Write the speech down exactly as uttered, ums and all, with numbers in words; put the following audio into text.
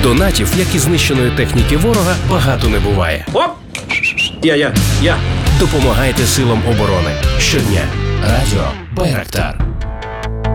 Донатів, як і знищеної техніки ворога, багато не буває. Оп! Я, я, я. Допомагайте силам оборони щодня. Радіо Байрактар.